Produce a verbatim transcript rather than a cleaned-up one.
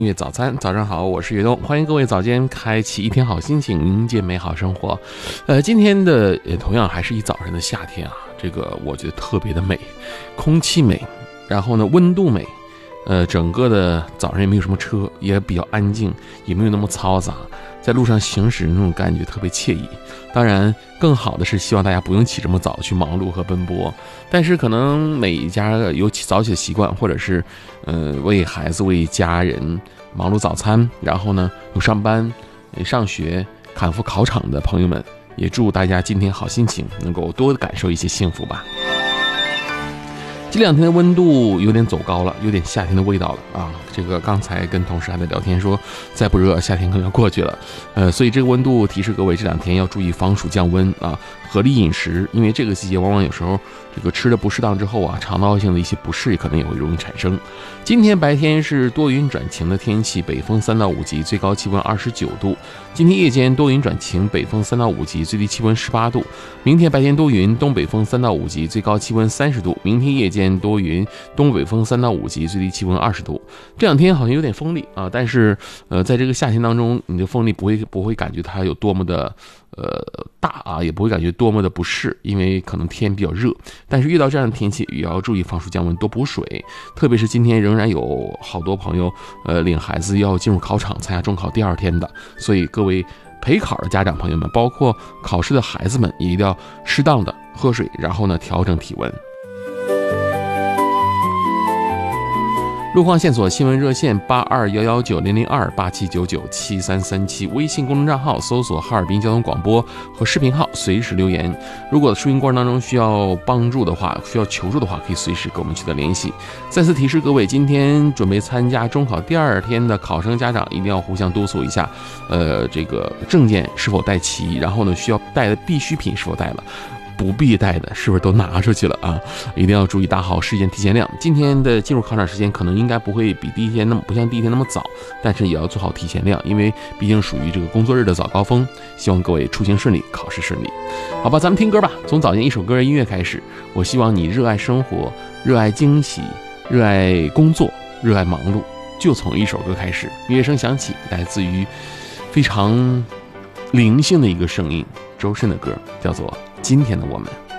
音乐早餐，早上好，我是岳东，欢迎各位早间开启一天好心情，迎接美好生活。呃，今天的也同样还是一早上的夏天啊，这个我觉得特别的美，空气美，然后呢温度美，呃，整个的早上也没有什么车，也比较安静，也没有那么嘈杂，在路上行驶那种感觉特别惬意。当然，更好的是希望大家不用起这么早去忙碌和奔波，但是可能每一家有起早起的习惯，或者是呃为孩子为家人忙碌早餐，然后呢有上班上学赶赴考场的朋友们，也祝大家今天好心情，能够多感受一些幸福吧。这两天的温度有点走高了，有点夏天的味道了啊！这个刚才跟同事还在聊天说，再不热，夏天可能要过去了。呃，所以这个温度提示各位这两天要注意防暑降温啊，合理饮食，因为这个季节往往有时候这个吃的不适当之后啊，肠道性的一些不适可能也会容易产生。今天白天是多云转晴的天气，北风三到五级，最高气温二十九度。今天夜间多云转晴，北风三到五级，最低气温十八度。明天白天多云，东北风三到五级，最高气温三十度。明天夜间多云，东北风三到五级，最低气温二十度。这两天好像有点风力啊，但是呃，在这个夏天当中，你的风力不会不会感觉它有多么的呃大啊，也不会感觉多么的不适，因为可能天比较热。但是遇到这样的天气，也要注意防暑降温，多补水。特别是今天仍然有好多朋友呃领孩子要进入考场参加中考第二天的，所以各位陪考的家长朋友们，包括考试的孩子们，也一定要适当的喝水，然后呢调整体温。路况线索新闻热线八二幺幺九零零二八七九九七三三七，微信公众账号搜索哈尔滨交通广播和视频号随时留言。如果收音过程当中需要帮助的话，需要求助的话，可以随时跟我们取得联系。再次提示各位，今天准备参加中考第二天的考生家长一定要互相督促一下，呃，这个证件是否带齐，然后呢需要带的必需品是否带了。不必带的是不是都拿出去了啊？一定要注意打好时间提前量。今天的进入考场时间可能应该不会比第一天那么不像第一天那么早，但是也要做好提前量，因为毕竟属于这个工作日的早高峰。希望各位出行顺利，考试顺利。好吧，咱们听歌吧，从早间一首歌的音乐开始。我希望你热爱生活，热爱惊喜，热爱工作，热爱忙碌，就从一首歌开始。乐声响起，来自于非常灵性的一个声音，周深的歌，叫做今天的我们。